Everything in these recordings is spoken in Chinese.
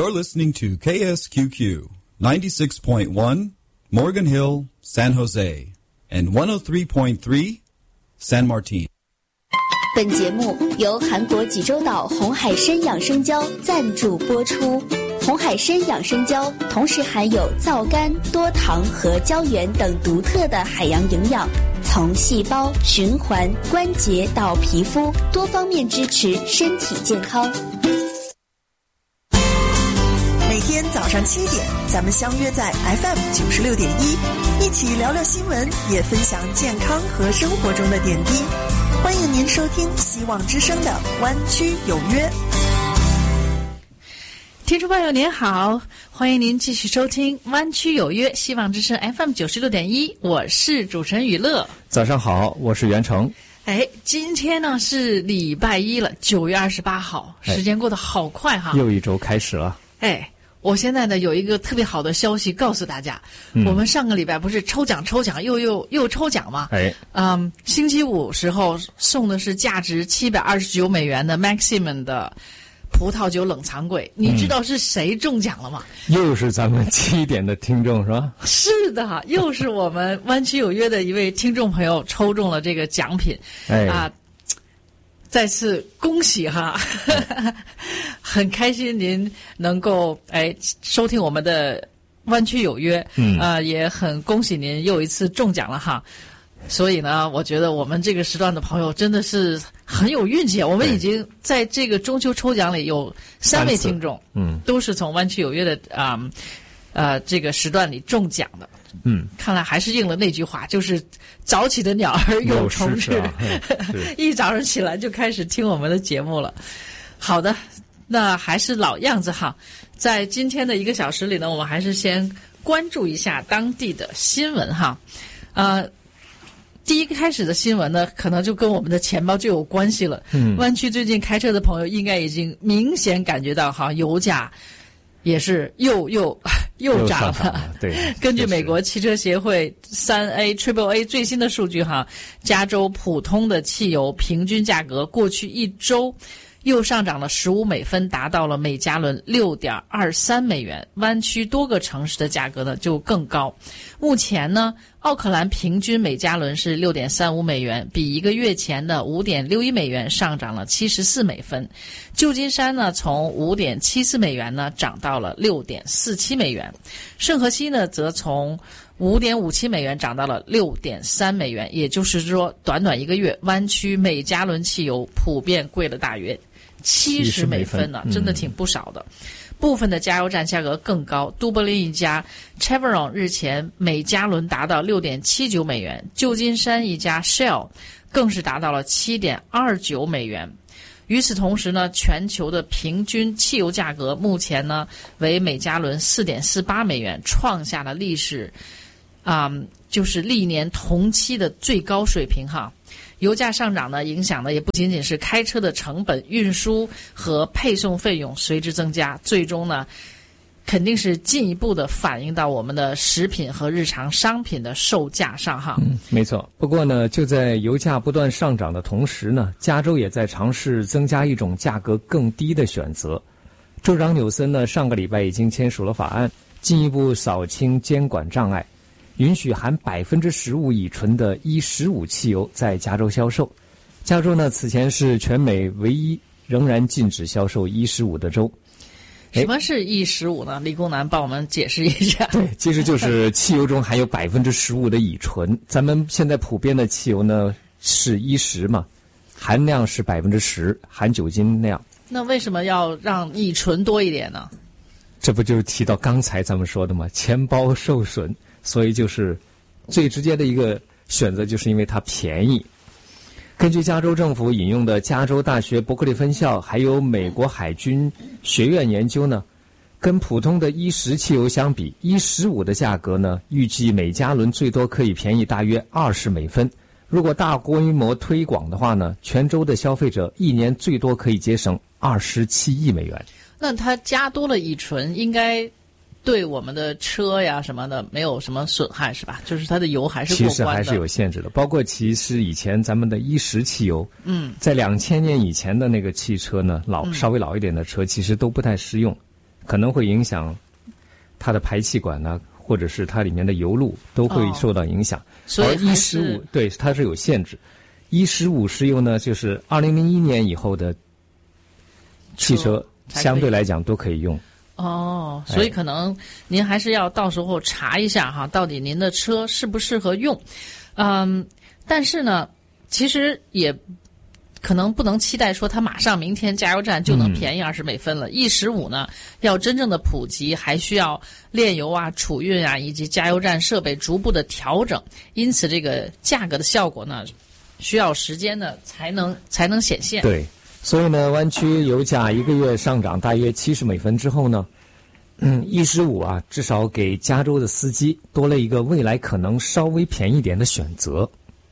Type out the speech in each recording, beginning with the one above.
You're listening to KSQQ 96.1 Morgan Hill, San Jose, and 103.3 San Martin。 本节目由韩国济州岛红海参养生胶赞助播出。红海参养生胶同时含有皂苷、多糖和胶原等独特的海洋营养，从细胞、循环、关节到皮肤，多方面支持身体健康。 每天早上7点，咱们相约在 FM 96.1，一起聊聊新闻，也分享健康和生活中的点滴。欢迎您收听希望之声的湾区有约。 听众朋友您好，欢迎您继续收听湾区有约希望之声 FM 96.1，我是主持人雨乐。 早上好，我是袁成。 今天呢是礼拜一了，9月28号，时间过得好快哈， 又一周开始了。 我现在呢有一个特别好的消息告诉大家，我们上个礼拜不是抽奖又抽奖吗？星期五时候送的是价值729美元的 Maximum 的葡萄酒冷藏柜，你知道是谁中奖了吗？ 又是咱们7点的听众是吧？ 是的，又是我们湾区有约的一位听众朋友抽中了这个奖品，再次恭喜哈，很开心您能够收听我们的湾区有约，也很恭喜您又一次中奖了哈。所以呢，我觉得我们这个时段的朋友真的是很有运气，我们已经在这个中秋抽奖里有3位听众，都是从湾区有约的这个时段里中奖的。看来还是应了那句话，就是早起的鸟儿有虫吃，一早上起来就开始听我们的节目了。好的，那还是老样子哈，在今天的1个小时里呢，我们还是先关注一下当地的新闻哈。第一个开始的新闻呢，可能就跟我们的钱包就有关系了。湾区最近开车的朋友应该已经明显感觉到哈，油价也是又涨了。对，根据美国汽车协会3AAA 最新的数据哈，加州普通的汽油平均价格过去1周又上涨了15美分，达到了每加仑6.23美元。湾区多个城市的价格呢就更高。目前呢，奥克兰平均每加仑是6.35美元，比1个月前的5.61美元上涨了74美分。旧金山呢，从5.74美元呢涨到了6.47美元。圣荷西呢，则从5.57美元涨到了6.3美元。也就是说，短短1个月，湾区每加仑汽油普遍贵了大约70美分呢，真的挺不少的。部分的加油站价格更高，都柏林一家 Chevron 日前每加仑达到6.79美元，旧金山一家 Shell 更是达到了7.29美元。与此同时呢，全球的平均汽油价格目前呢为每加仑4.48美元，创下了历史就是历年同期的最高水平哈。油价上涨呢，影响的也不仅仅是开车的成本，运输和配送费用随之增加，最终呢肯定是进一步的反映到我们的食品和日常商品的售价上哈。 没错。不过呢，就在油价不断上涨的同时呢，加州也在尝试增加一种价格更低的选择。州长纽森呢，上个礼拜已经签署了法案，进一步扫清监管障碍，允许含15%乙醇的E15汽油在加州销售。加州呢，此前是全美唯一仍然禁止销售E15的州。 什么是E15呢？理工男帮我们解释一下。 对，其实就是汽油中含有15%的乙醇。咱们现在普遍的汽油呢是E10嘛，含量是10%，含酒精量。 那为什么要让乙醇多一点呢？ 这不就是提到刚才咱们说的吗？钱包受损，所以就是最直接的一个选择，就是因为它便宜。根据加州政府引用的加州大学伯克利分校还有美国海军学院研究呢，跟普通的E10汽油相比，E15的价格呢，预计每加仑最多可以便宜大约20美分。如果大规模推广的话呢，全州的消费者一年最多可以节省27亿美元。 那它加多了乙醇，应该对我们的车呀什么的没有什么损害是吧？就是它的油还是过关的。 其实还是有限制的，包括其实以前咱们的E10汽油，在2000年以前的那个汽车呢，稍微老一点的车其实都不太适用， 可能会影响它的排气管呢，或者是它里面的油路都会受到影响。 所以而E15对它是有限制。E15石油呢，就是2001年以后的汽车相对来讲都可以用。 哦，所以可能您还是要到时候查一下哈，到底您的车适不适合用。但是呢，其实也可能不能期待说它马上明天加油站就能便宜20美分了。E15呢，要真正的普及，还需要炼油啊、储运啊，以及加油站设备逐步的调整。因此，这个价格的效果呢，需要时间呢才能显现。 对。所以呢，湾区油价1个月上涨大约70美分之后呢，E15啊，至少给加州的司机多了一个未来可能稍微便宜点的选择。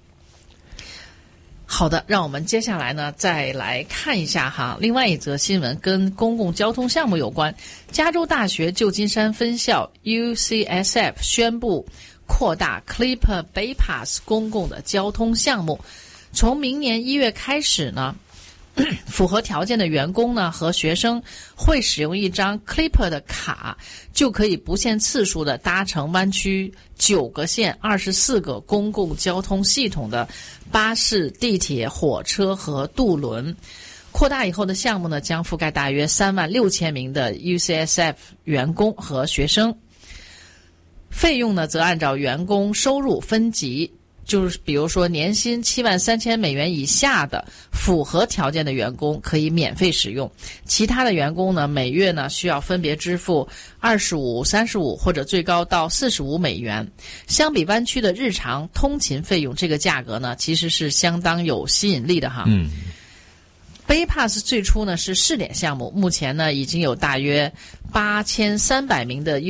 好的，让我们接下来呢再来看一下哈，另外一则新闻跟公共交通项目有关。加州大学旧金山分校 UCSF 宣布扩大 Clipper Bypass 公共的交通项目，从明年1月开始呢，符合条件的员工呢和学生会使用一张 Clipper 的卡，就可以不限次数的搭乘湾区9个县24个公共交通系统的巴士、地铁、火车和渡轮。扩大以后的项目呢，将覆盖大约36000名的 UCSF 员工和学生。费用呢，则按照员工收入分级。就是比如说年薪73000美元以下的符合条件的员工可以免费使用，其他的员工呢每月呢需要分别支付25、35或者最高到45美元。相比湾区的日常通勤费用，这个价格呢其实是相当有吸引力的哈。Bypass 最初呢是试点项目，目前呢已经有大约8300名的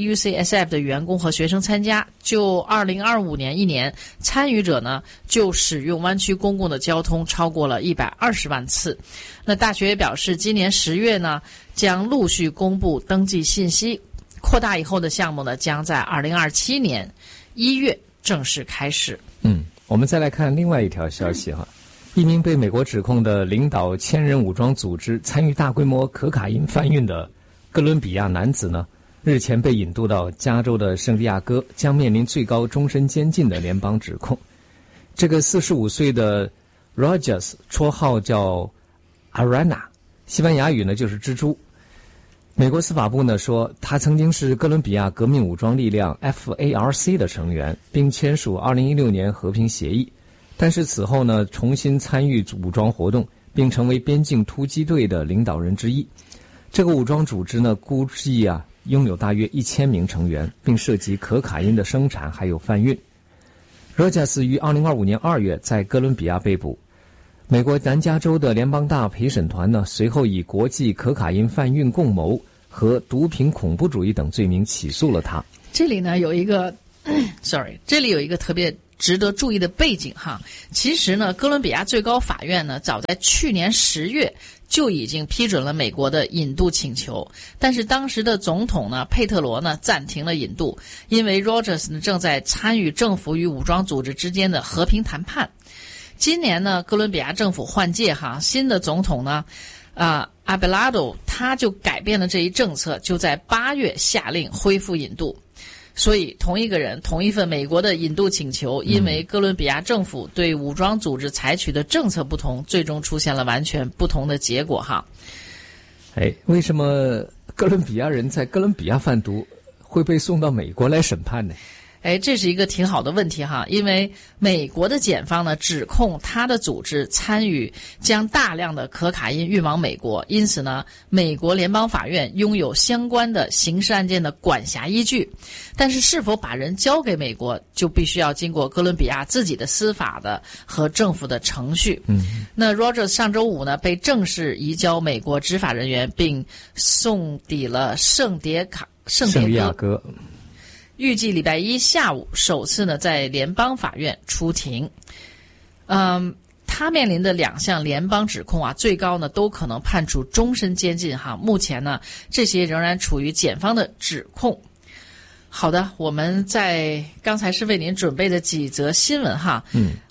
UCSF 的员工和学生参加。就2025年一年，参与者呢就使用湾区公共的交通超过了120万次。那大学也表示，今年10月呢将陆续公布登记信息。扩大以后的项目呢将在2027年1月正式开始。 我们再来看另外一条消息哈。一名被美国指控的领导千人武装组织参与大规模可卡因贩运的哥伦比亚男子呢，日前被引渡到加州的圣地亚哥，将面临最高终身监禁的联邦指控。这个45岁的 Rogers 绰号叫 Arana， 西班牙语呢就是蜘蛛。美国司法部呢说，他曾经是哥伦比亚革命武装力量 FARC 的成员，并签署2016年和平协议。但是此后呢，重新参与武装活动，并成为边境突击队的领导人之一。这个武装组织呢，估计拥有大约1000名成员，并涉及可卡因的生产还有贩运。罗加斯于2025年2月在哥伦比亚被捕。美国南加州的联邦大陪审团呢，随后以国际可卡因贩运共谋和毒品恐怖主义等罪名起诉了他。 这里呢有一个这里有一个特别值得注意的背景哈。其实呢，哥伦比亚最高法院呢，早在去年10月就已经批准了美国的引渡请求，但是当时的总统呢，佩特罗呢，暂停了引渡，因为 Rogers 呢正在参与政府与武装组织之间的和平谈判。今年呢，哥伦比亚政府换届哈，新的总统呢，阿贝拉多他就改变了这一政策，就在8月下令恢复引渡。所以同一个人同一份美国的引渡请求，因为哥伦比亚政府对武装组织采取的政策不同，最终出现了完全不同的结果哈。 为什么哥伦比亚人在哥伦比亚贩毒会被送到美国来审判呢？ 这是一个挺好的问题哈，因为美国的检方呢指控他的组织参与将大量的可卡因运往美国，因此呢，美国联邦法院拥有相关的刑事案件的管辖依据。但是是否把人交给美国，就必须要经过哥伦比亚自己的司法的和政府的程序。那 Rogers 上周五呢被正式移交美国执法人员，并送抵了圣地亚哥。预计礼拜一下午首次呢在联邦法院出庭。他面临的2项联邦指控最高呢都可能判处终身监禁哈。目前呢这些仍然处于检方的指控。好的，我们在刚才是为您准备的几则新闻哈。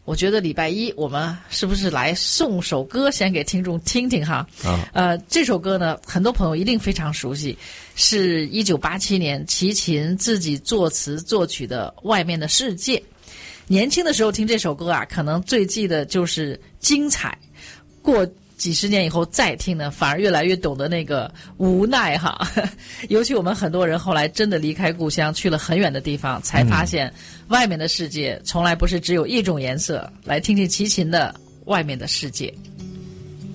我觉得礼拜一我们是不是来送首歌先给听众听听哈？这首歌呢，很多朋友一定非常熟悉，是1987年齐秦自己作词作曲的《外面的世界》。年轻的时候听这首歌啊，可能最记得就是精彩，过几十年以后再听呢，反而越来越懂得那个无奈哈。尤其我们很多人后来真的离开故乡，去了很远的地方，才发现外面的世界从来不是只有一种颜色。来听听齐秦的《外面的世界》。